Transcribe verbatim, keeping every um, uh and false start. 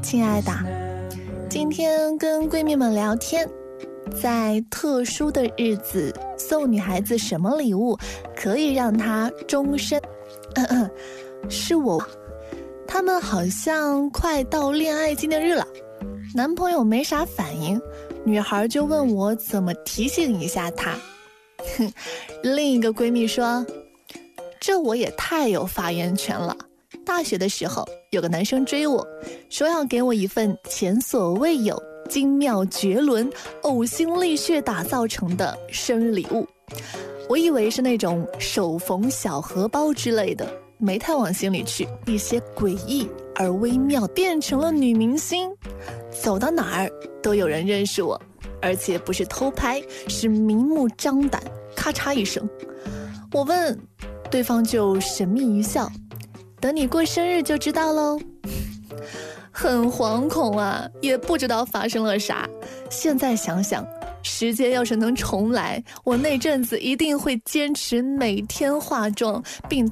亲爱的，今天跟闺蜜们聊天，在特殊的日子送女孩子什么礼物可以让她终身？嗯嗯，是我。他们好像快到恋爱纪念日了，男朋友没啥反应，女孩就问我怎么提醒一下他。哼，另一个闺蜜说，这我也太有发言权了。大学的时候有个男生追我，说要给我一份前所未有、精妙绝伦、呕心沥血打造成的生日礼物。我以为是那种手缝小荷包之类的，没太往心里去，一些诡异而微妙，变成了女明星，走到哪儿都有人认识我，而且不是偷拍，是明目张胆，咔嚓一声。我问，对方就神秘一笑，等你过生日就知道喽。很惶恐啊，也不知道发生了啥。现在想想，时间要是能重来，我那阵子一定会坚持每天化妆，并